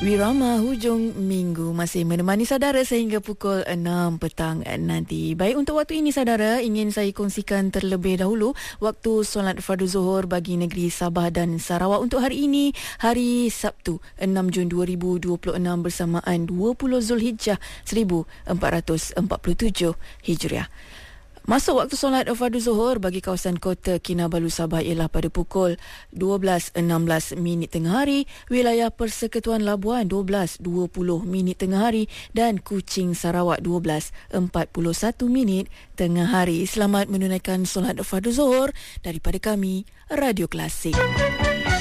Wirama hujung minggu masih menemani saudara sehingga pukul 6 petang nanti. Baik, untuk waktu ini saudara, ingin saya kongsikan terlebih dahulu waktu solat fardu zuhur bagi negeri Sabah dan Sarawak untuk hari ini, hari Sabtu 6 Jun 2026 bersamaan 20 Zulhijjah 1447 Hijriah. Masuk waktu solat fardu zuhur bagi kawasan kota Kinabalu Sabah ialah pada pukul 12.16 minit tengah hari, wilayah Persekutuan Labuan 12.20 minit tengah hari dan Kuching Sarawak 12.41 minit tengah hari. Selamat menunaikan solat fardu zuhur daripada kami, Radio Klasik.